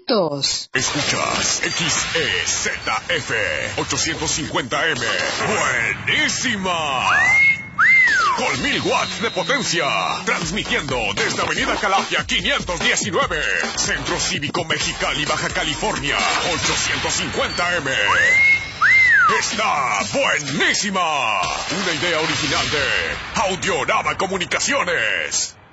minutos. Escuchas XEZF 850M. ¡Buenísima! Con 1000 watts de potencia. Transmitiendo desde Avenida Calafia 519. Centro Cívico Mexicali, Baja California. 850M. ¡Está buenísima! Una idea original de Audiorama Comunicaciones.